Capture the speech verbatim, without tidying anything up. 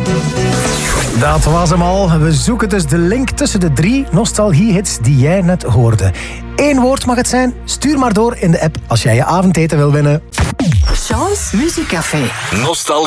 Dat was hem al. We zoeken dus de link tussen de drie nostalgie-hits die jij net hoorde. Eén woord mag het zijn. Stuur maar door in de app als jij je avondeten wil winnen. Chance Muziekcafé. Nostalgie.